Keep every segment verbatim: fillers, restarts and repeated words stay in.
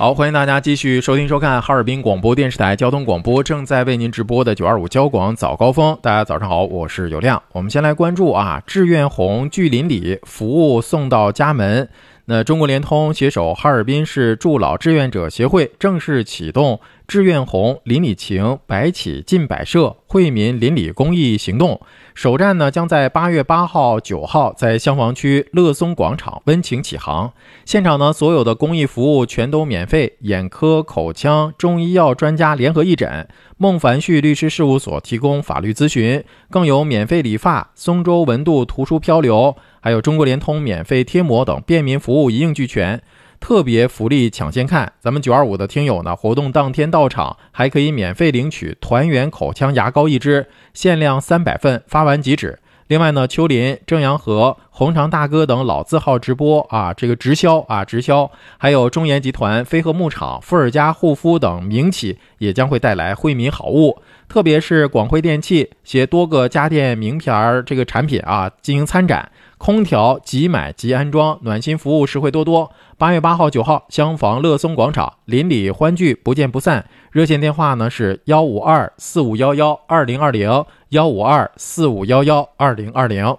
好，欢迎大家继续收听收看哈尔滨广播电视台交通广播正在为您直播的九二五交广早高峰。大家早上好，我是有亮。我们先来关注啊，志愿红距邻里服务送到家门。那中国联通携手哈尔滨市助老志愿者协会正式启动志愿红邻里情百起进百社惠民邻里公益行动，首站呢将在八月八号、九号在香坊区乐松广场温情启航。现场呢，所有的公益服务全都免费，眼科、口腔、中医药专家联合义诊，孟凡旭律师事务所提供法律咨询，更有免费理发、松州文度图书漂流，还有中国联通免费贴膜等便民服务一应俱全。特别福利抢先看，咱们九二五的听友呢，活动当天到场还可以免费领取团圆口腔牙膏一支，限量三百份，发完即止。另外呢，丘林、正阳河、红肠大哥等老字号直播啊，这个直销啊直销，还有中研集团、飞鹤牧场、富尔佳护肤等名企也将会带来惠民好物。特别是广汇电器携多个家电名牌这个产品啊进行参展，空调即买即安装，暖心服务实惠多多。八月八号、九号，香坊乐松广场，邻里欢聚，不见不散。热线电话呢是幺五二四五幺幺二零二零，幺五二四五幺幺二零二零。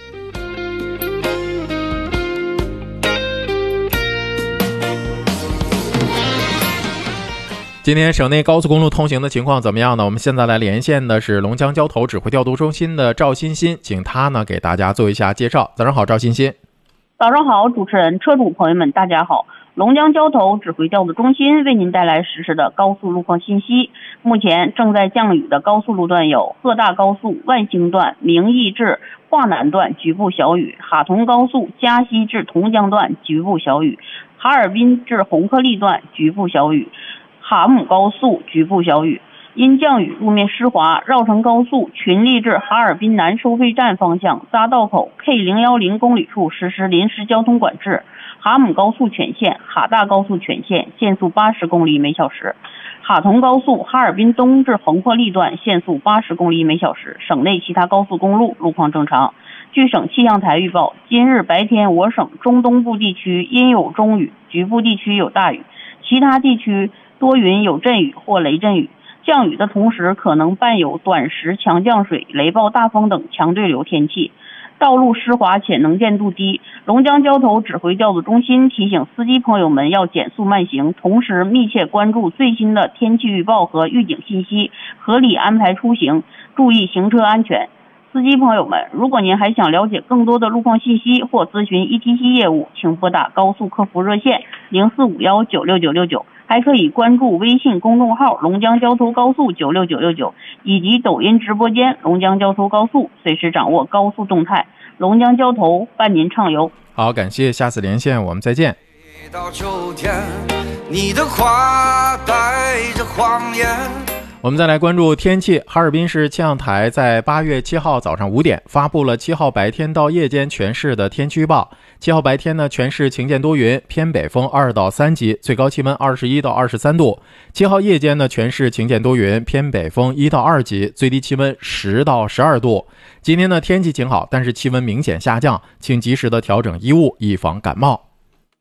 今天省内高速公路通行的情况怎么样呢？我们现在来连线的是龙江交投指挥调度中心的赵欣欣，请他呢给大家做一下介绍。早上好，赵欣欣。 早上好，主持人、车主朋友们，大家好。龙江交投指挥调度中心为您带来实时的高速路况信息。目前正在降雨的高速路段有鹤大高速万兴段、明义至华南段局部小雨，哈同高速嘉西至同江段局部小雨，哈尔滨至红鹤骊段局部小雨，哈姆高速局部小雨。因降雨路面湿滑，绕城高速群力至哈尔滨南收费站方向匝道口 K 零一零 公里处实施临时交通管制，哈姆高速全线、哈大高速全线限速八十公里每小时，哈同高速哈尔滨东至红鹤骊段限速八十公里每小时。省内其他高速公路路况正常。据省气象台预报，今日白天我省中东部地区阴有中雨，局部地区有大雨，其他地区多云有阵雨或雷阵雨。降雨的同时可能伴有短时强降水、雷暴大风等强对流天气，道路湿滑且能见度低。龙江交投指挥调度中心提醒司机朋友们要减速慢行，同时密切关注最新的天气预报和预警信息，合理安排出行，注意行车安全。司机朋友们，如果您还想了解更多的路况信息或咨询 E T C 业务，请拨打高速客服热线零四五幺九六九六九，还可以关注微信公众号龙江交投高速九六九六九以及抖音直播间龙江交投高速，随时掌握高速动态。龙江交投伴您畅游。 好，感谢，下次连线我们再见。 到秋天，你的话带着谎言。 我们再来关注天气。哈尔滨市气象台在八月七号早上五点发布了七号白天到夜间全市的天气预报。七号白天呢，全市晴间多云，偏北风二到三级，最高气温二十一到二十三度。七号夜间呢，全市晴间多云，偏北风一到二级，最低气温十到十二度。今天呢，天气晴好，但是气温明显下降，请及时的调整衣物，以防感冒。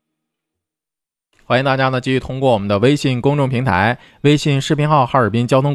欢迎大家呢继续通过我们的微信公众平台、微信视频号哈尔滨交通